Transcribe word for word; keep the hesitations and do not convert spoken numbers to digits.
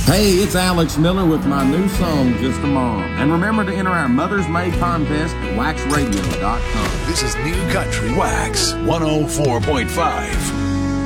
Hey, it's Alex Miller with my new song, Just a Mom. And remember to enter our Mother's May contest at wax radio dot com. This is New Country Wax one oh four point five.